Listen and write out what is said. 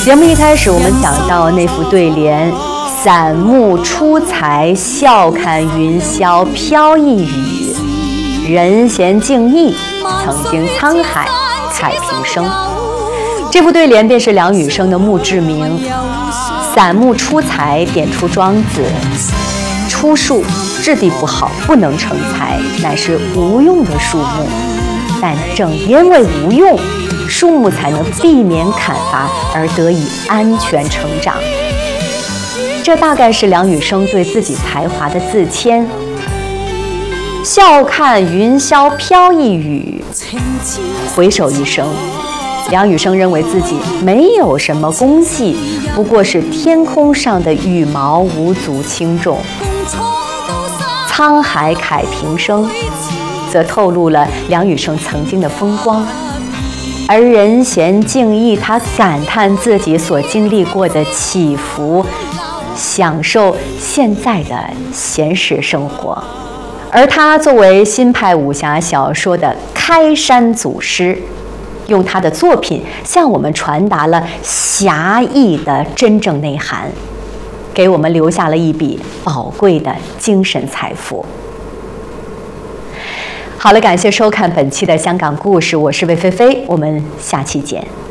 节目一开始，我们讲到那副对联：散目出才，笑看云霄飘逸语。人闲静逸，曾经沧海慨平生。这副对联便是梁羽生的墓志铭。散目出才点出庄子：出树质地不好，不能成材，乃是无用的树木。但正因为无用，树木才能避免砍伐而得以安全成长。这大概是梁羽生对自己才华的自谦。笑看云霄飘逸语，回首一生，梁羽生认为自己没有什么功绩，不过是天空上的羽毛，无足轻重。沧海慨平生，则透露了梁羽生曾经的风光。而人闲静逸，他感叹自己所经历过的起伏，享受现在的闲适生活。而他作为新派武侠小说的开山祖师，用他的作品向我们传达了侠义的真正内涵，给我们留下了一笔宝贵的精神财富。好了，感谢收看本期的香港故事，我是魏菲菲，我们下期见。